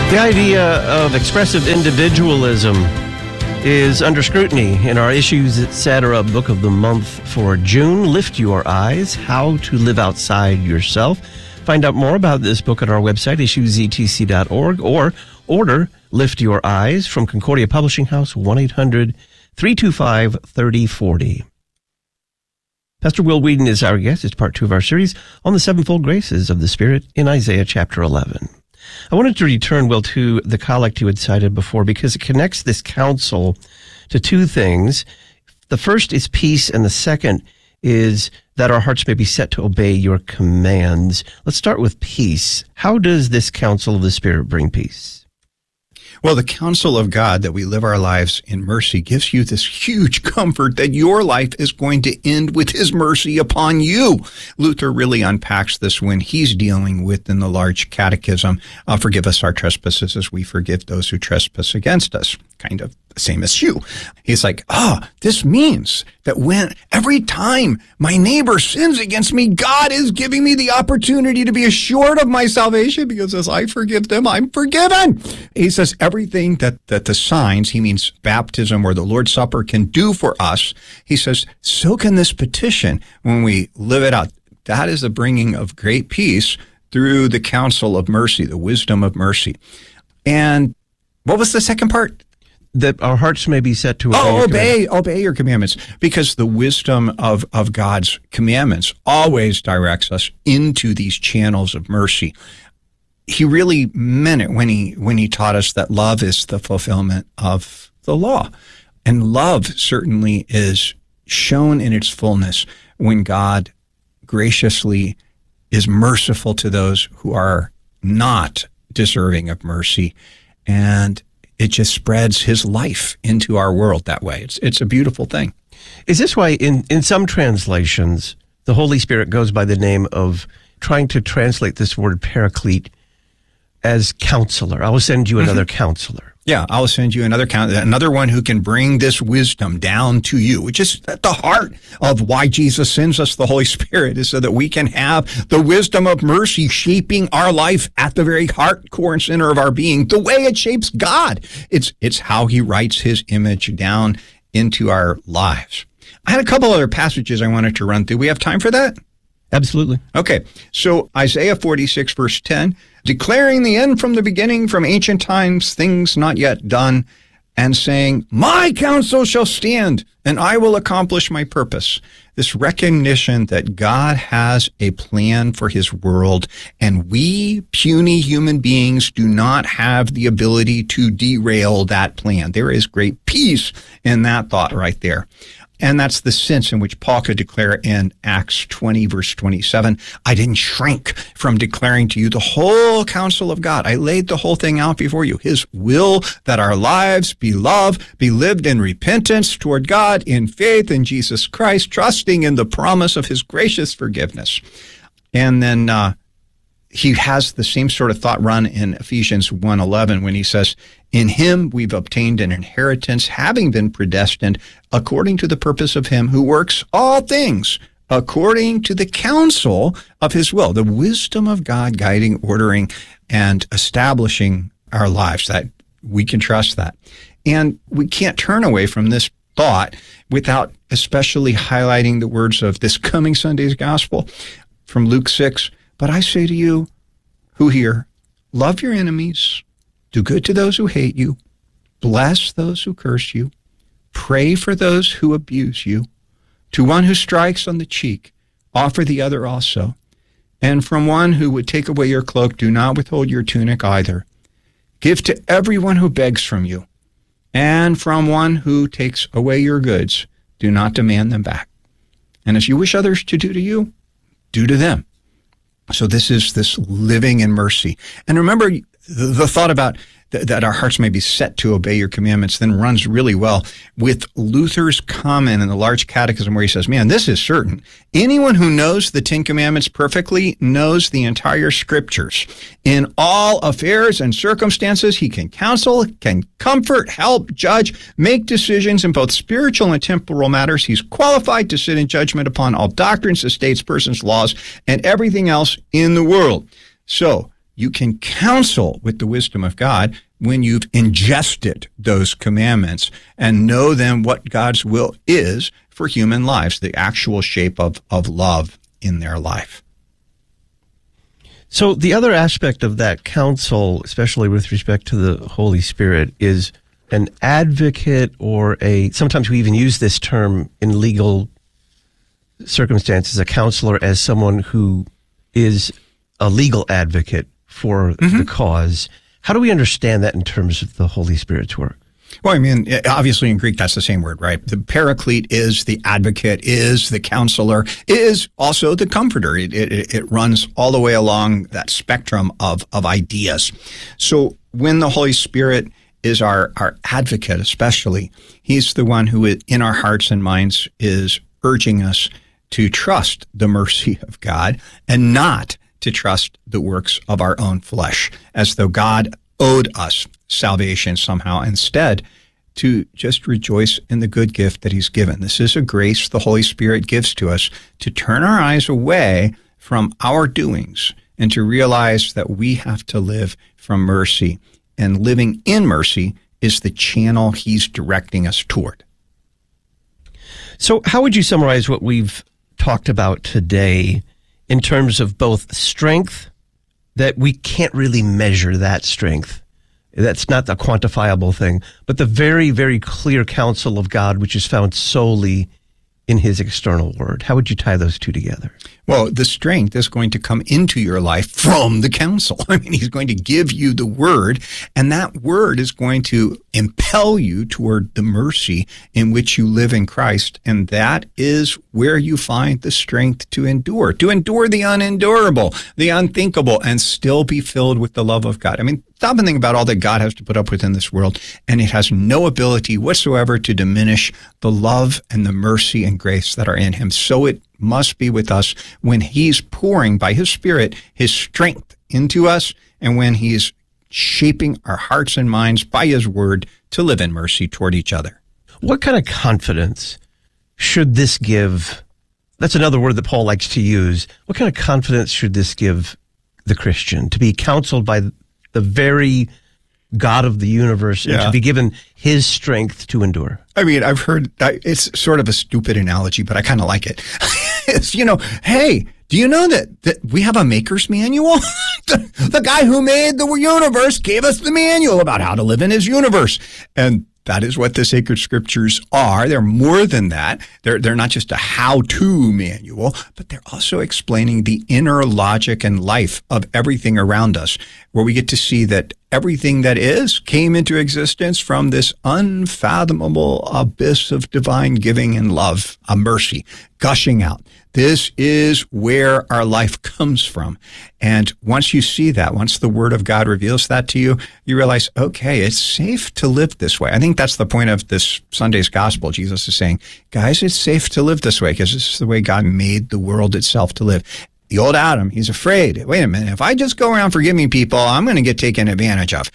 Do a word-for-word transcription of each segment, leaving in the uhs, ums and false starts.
The idea of expressive individualism is under scrutiny in our Issues Etc. Book of the Month for June. Lift Your Eyes, How to Live Outside Yourself. Find out more about this book at our website, issues e t c dot org, or order Lift Your Eyes from Concordia Publishing House, one eight hundred three two five three oh four oh. Pastor Will Whedon is our guest. It's part two of our series on the sevenfold graces of the Spirit in Isaiah chapter eleven. I wanted to return, Will, to the collect you had cited before because it connects this counsel to two things. The first is peace, and the second is that our hearts may be set to obey your commands. Let's start with peace. How does this counsel of the Spirit bring peace? Well, the counsel of God that we live our lives in mercy gives you this huge comfort that your life is going to end with his mercy upon you. Luther really unpacks this when he's dealing with in the large catechism, uh, forgive us our trespasses as we forgive those who trespass against us. Kind of the same as you. He's like, ah, oh, this means that when every time my neighbor sins against me, God is giving me the opportunity to be assured of my salvation because as I forgive them, I'm forgiven. He says everything that, that the signs, he means baptism or the Lord's Supper, can do for us. He says, so can this petition when we live it out. That is the bringing of great peace through the counsel of mercy, the wisdom of mercy. And what was the second part? That our hearts may be set to obey. Oh, your obey, obey your commandments, because the wisdom of, of God's commandments always directs us into these channels of mercy. He really meant it when he when he taught us that love is the fulfillment of the law, and love certainly is shown in its fullness when God graciously is merciful to those who are not deserving of mercy, and it just spreads his life into our world that way. It's it's a beautiful thing. Is this why in, in some translations, the Holy Spirit goes by the name of trying to translate this word paraclete as counselor? I will send you another mm-hmm. counselor. Yeah, I'll send you another count, another one who can bring this wisdom down to you, which is at the heart of why Jesus sends us the Holy Spirit, is so that we can have the wisdom of mercy shaping our life at the very heart, core, and center of our being, the way it shapes God. It's it's how he writes his image down into our lives. I had a couple other passages I wanted to run through. We have time for that? Absolutely. Okay, so Isaiah forty-six, verse ten, declaring the end from the beginning, from ancient times, things not yet done, and saying, my counsel shall stand, and I will accomplish my purpose. This recognition that God has a plan for his world, and we, puny human beings, do not have the ability to derail that plan. There is great peace in that thought right there. And that's the sense in which Paul could declare in Acts twenty, verse twenty-seven, I didn't shrink from declaring to you the whole counsel of God. I laid the whole thing out before you, his will that our lives be loved, be lived in repentance toward God, in faith in Jesus Christ, trusting in the promise of his gracious forgiveness. And then uh, he has the same sort of thought run in Ephesians one eleven when he says, in him we've obtained an inheritance, having been predestined according to the purpose of him who works all things according to the counsel of his will, the wisdom of God guiding, ordering, and establishing our lives, that we can trust that. And we can't turn away from this thought without especially highlighting the words of this coming Sunday's gospel from Luke six. But I say to you who hear, love your enemies, do good to those who hate you, bless those who curse you, pray for those who abuse you. To one who strikes on the cheek, offer the other also. And from one who would take away your cloak, do not withhold your tunic either. Give to everyone who begs from you. And from one who takes away your goods, do not demand them back. And as you wish others to do to you, do to them. So this is this living in mercy. And remember, the thought about th- that our hearts may be set to obey your commandments then runs really well with Luther's comment in the Large Catechism where he says, man, this is certain. Anyone who knows the Ten Commandments perfectly knows the entire Scriptures. In all affairs and circumstances, he can counsel, can comfort, help, judge, make decisions in both spiritual and temporal matters. He's qualified to sit in judgment upon all doctrines, estates, persons, laws, and everything else in the world. So, you can counsel with the wisdom of God when you've ingested those commandments and know then what God's will is for human lives, the actual shape of, of love in their life. So the other aspect of that counsel, especially with respect to the Holy Spirit, is an advocate or a, sometimes we even use this term in legal circumstances, a counselor as someone who is a legal advocate for mm-hmm. the cause. How do we understand that in terms of the Holy Spirit's work? Well, I mean, obviously in Greek, that's the same word, right? The paraclete is the advocate, is the counselor, is also the comforter. It, it, it runs all the way along that spectrum of, of ideas. So when the Holy Spirit is our, our advocate, especially, he's the one who in our hearts and minds is urging us to trust the mercy of God and not to trust the works of our own flesh, as though God owed us salvation somehow, instead to just rejoice in the good gift that he's given. This is a grace the Holy Spirit gives to us to turn our eyes away from our doings and to realize that we have to live from mercy, and living in mercy is the channel he's directing us toward. So how would you summarize what we've talked about today in terms of both strength, that we can't really measure that strength? That's not a quantifiable thing, but the very, very clear counsel of God, which is found solely in his external word. How would you tie those two together? Well, the strength is going to come into your life from the counsel. I mean, he's going to give you the word, and that word is going to impel you toward the mercy in which you live in Christ. And that is where you find the strength to endure, to endure the unendurable, the unthinkable, and still be filled with the love of God. I mean, stop and think about all that God has to put up with in this world, and it has no ability whatsoever to diminish the love and the mercy and grace that are in him. So it must be with us when he's pouring by his Spirit his strength into us, and when he's shaping our hearts and minds by his word to live in mercy toward each other. What kind of confidence should this give? That's another word that Paul likes to use. What kind of confidence should this give the Christian, to be counseled by the very God of the universe, and yeah. to be given his strength to endure? I mean, I've heard, it's sort of a stupid analogy, but I kind of like it. It's, you know, hey, do you know that, that we have a maker's manual? the, the guy who made the universe gave us the manual about how to live in his universe. And that is what the sacred scriptures are. They're more than that. They're, they're not just a how-to manual, but they're also explaining the inner logic and life of everything around us, where we get to see that everything that is came into existence from this unfathomable abyss of divine giving and love, a mercy gushing out. This is where our life comes from. And once you see that, once the Word of God reveals that to you, you realize, okay, it's safe to live this way. I think that's the point of this Sunday's gospel. Jesus is saying, guys, it's safe to live this way because this is the way God made the world itself to live. The old Adam, he's afraid. Wait a minute, if I just go around forgiving people, I'm going to get taken advantage of.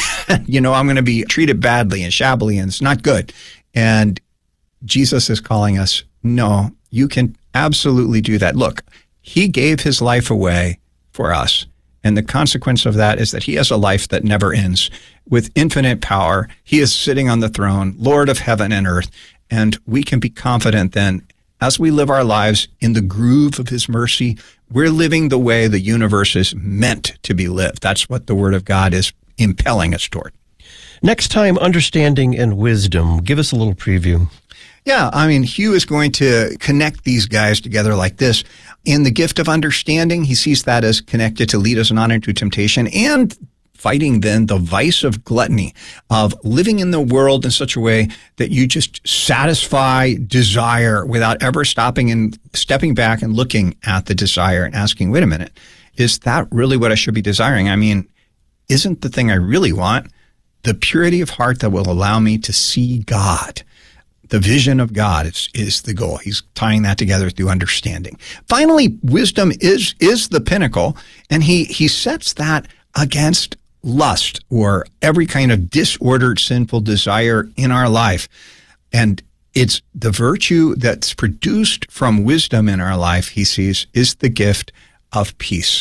You know, I'm going to be treated badly and shabbily, and it's not good. And Jesus is calling us, no, you can absolutely do that. Look, he gave his life away for us. And the consequence of that is that he has a life that never ends. With infinite power, he is sitting on the throne, Lord of heaven and earth. And we can be confident then, as we live our lives in the groove of his mercy, we're living the way the universe is meant to be lived. That's what the Word of God is impelling us toward. Next time, understanding and wisdom. Give us a little preview. Yeah, I mean, Hugh is going to connect these guys together like this. In the gift of understanding, he sees that as connected to lead us not into temptation, and fighting then the vice of gluttony, of living in the world in such a way that you just satisfy desire without ever stopping and stepping back and looking at the desire and asking, wait a minute, is that really what I should be desiring? I mean, isn't the thing I really want the purity of heart that will allow me to see God? The vision of God is, is the goal. He's tying that together through understanding. Finally, wisdom is is the pinnacle, and he he sets that against lust, or every kind of disordered sinful desire in our life. And it's the virtue that's produced from wisdom in our life, he sees, is the gift of peace.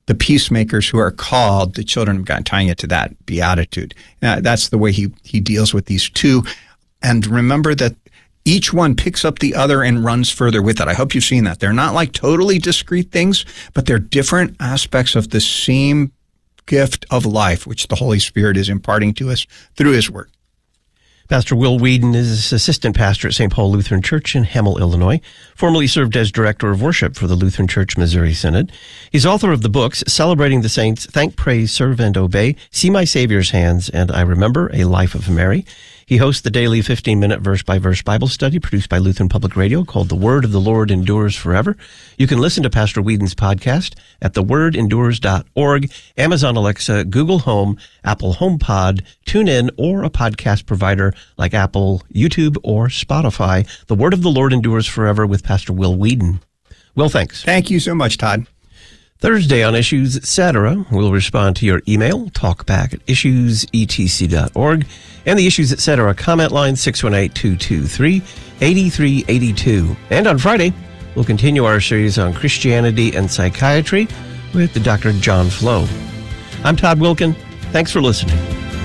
the peacemakers who are called the children of God, tying it to that beatitude. Now, that's the way he, he deals with these two. And remember that each one picks up the other and runs further with it. I hope you've seen that. They're not like totally discrete things, but they're different aspects of the same gift of life, which the Holy Spirit is imparting to us through his word. Pastor Will Weedon is assistant pastor at Saint Paul Lutheran Church in Hemel, Illinois, formerly served as director of worship for the Lutheran Church Missouri Synod. He's author of the books Celebrating the Saints, Thank, Praise, Serve, and Obey, See My Savior's Hands, and I Remember, A Life of Mary. He hosts the daily fifteen-minute verse-by-verse Bible study produced by Lutheran Public Radio called The Word of the Lord Endures Forever. You can listen to Pastor Weedon's podcast at the word endures dot org, Amazon Alexa, Google Home, Apple HomePod, TuneIn, or a podcast provider like Apple, YouTube, or Spotify. The Word of the Lord Endures Forever with Pastor Will Weedon. Will, thanks. Thank you so much, Todd. Thursday on Issues, et cetera, we'll respond to your email, talkback at issues e t c dot org, and the Issues, et cetera comment line, six one eight, two two three, eight three eight two. And on Friday, we'll continue our series on Christianity and psychiatry with Doctor John Flo. I'm Todd Wilken. Thanks for listening.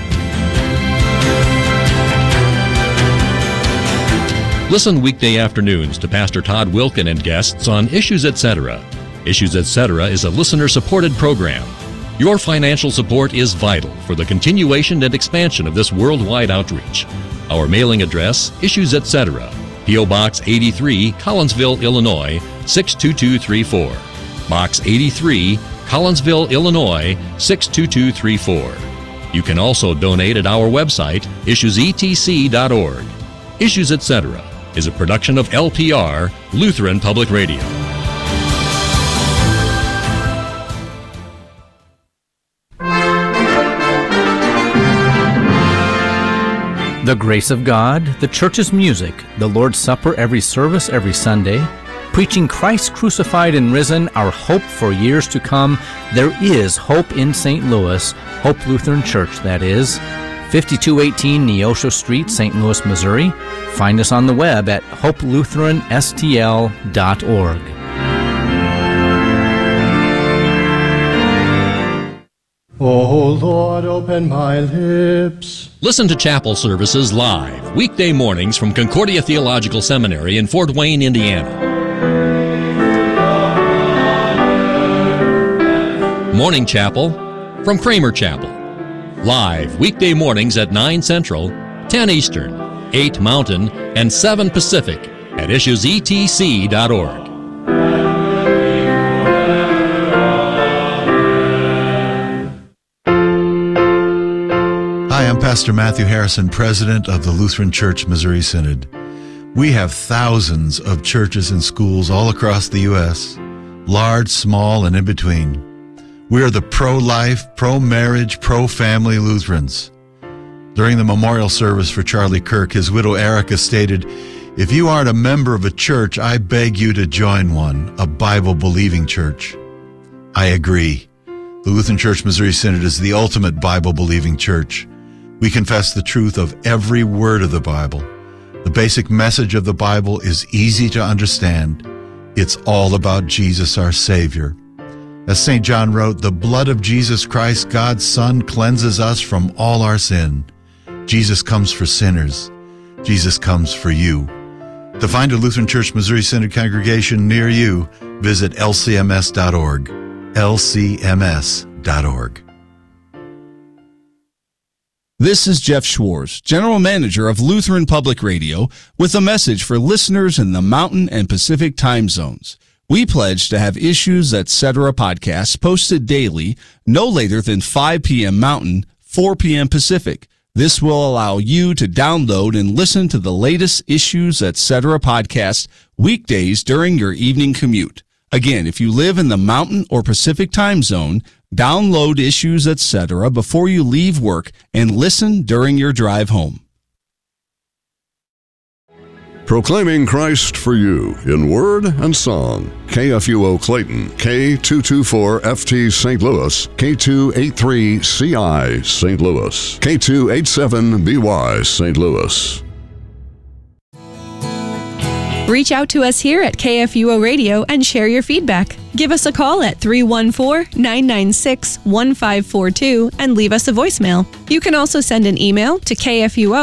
Listen weekday afternoons to Pastor Todd Wilken and guests on Issues, et cetera. Issues, et cetera is a listener-supported program. Your financial support is vital for the continuation and expansion of this worldwide outreach. Our mailing address, Issues, et cetera, P O. Box eighty-three, Collinsville, Illinois, six two two three four. Box eighty-three, Collinsville, Illinois, six two two three four. You can also donate at our website, issues e t c dot org. Issues, et cetera is a production of L P R, Lutheran Public Radio. The grace of God, the church's music, the Lord's Supper every service every Sunday, preaching Christ crucified and risen, our hope for years to come. There is hope in Saint Louis, Hope Lutheran Church, that is. fifty-two eighteen Neosho Street, Saint Louis, Missouri. Find us on the web at hope lutheran s t l dot org. O Lord, open my lips. Listen to chapel services live, weekday mornings from Concordia Theological Seminary in Fort Wayne, Indiana. Morning chapel from Kramer Chapel. Live, weekday mornings at nine Central, ten Eastern, eight Mountain, and seven Pacific at issues e t c dot org. Hi, I'm Pastor Matthew Harrison, President of the Lutheran Church Missouri Synod. We have thousands of churches and schools all across the U S, large, small, and in between. We are the pro-life, pro-marriage, pro-family Lutherans. During the memorial service for Charlie Kirk, his widow Erica stated, "If you aren't a member of a church, I beg you to join one, a Bible-believing church." I agree. The Lutheran Church Missouri Synod is the ultimate Bible-believing church. We confess the truth of every word of the Bible. The basic message of the Bible is easy to understand. It's all about Jesus, our Savior. As Saint John wrote, the blood of Jesus Christ, God's Son, cleanses us from all our sin. Jesus comes for sinners. Jesus comes for you. To find a Lutheran Church Missouri Synod congregation near you, visit l c m s dot org. l c m s dot org. This is Jeff Schwartz, General Manager of Lutheran Public Radio, with a message for listeners in the Mountain and Pacific time zones. We pledge to have Issues, et cetera podcasts posted daily, no later than five p.m. Mountain, four p.m. Pacific. This will allow you to download and listen to the latest Issues, et cetera podcast weekdays during your evening commute. Again, if you live in the Mountain or Pacific time zone, download Issues, et cetera before you leave work and listen during your drive home. Proclaiming Christ for you in word and song. K F U O Clayton, K two twenty-four F T Saint Louis, K two eighty-three C I Saint Louis, K two eighty-seven B Y Saint Louis. Reach out to us here at K F U O Radio and share your feedback. Give us a call at three one four, nine nine six, one five four two and leave us a voicemail. You can also send an email to K F U O